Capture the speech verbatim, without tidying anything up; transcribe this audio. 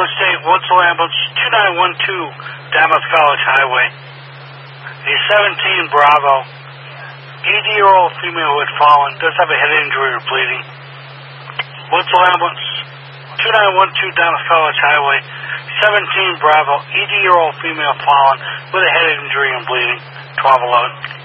Coast State, Woodsville Ambulance, two nine one two, Dartmouth College Highway. A seventeen Bravo, eighty-year-old female who had fallen, does have a head injury or bleeding. Woodsville Ambulance, two nine one two, Dartmouth College Highway. seventeen Bravo, eighty-year-old female fallen with a head injury and bleeding. twelve eleven.